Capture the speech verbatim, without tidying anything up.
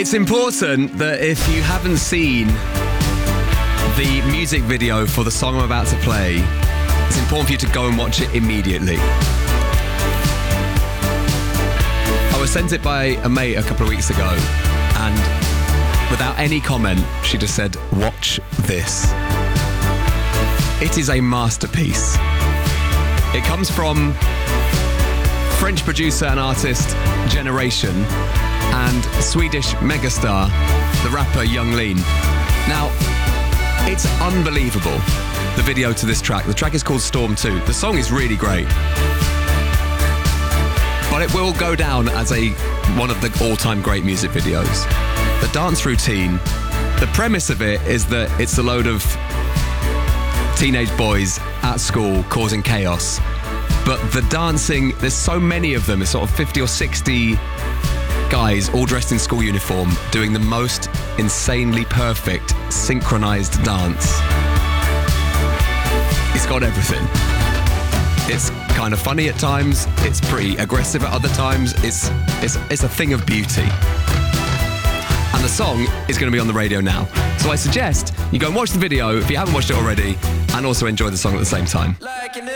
It's important that if you haven't seen the music video for the song I'm about to play, it's important for you to go and watch it immediately. I was sent it by a mate a couple of weeks ago, and without any comment, she just said, "Watch this." It is a masterpiece. It comes from French producer and artist Generation and Swedish megastar, the rapper Yung Lean. Now, it's unbelievable, the video to this track. The track is called Storm two. The song is really great, but it will go down as a one of the all-time great music videos. The dance routine, the premise of it is that it's a load of teenage boys at school causing chaos. But the dancing, there's so many of them, it's sort of fifty or sixty guys all dressed in school uniform doing the most insanely perfect synchronized dance. It's got everything. It's kind of funny at times, it's pretty aggressive at other times, it's, it's, it's a thing of beauty. And the song is going to be on the radio now. So I suggest you go and watch the video if you haven't watched it already, and also enjoy the song at the same time.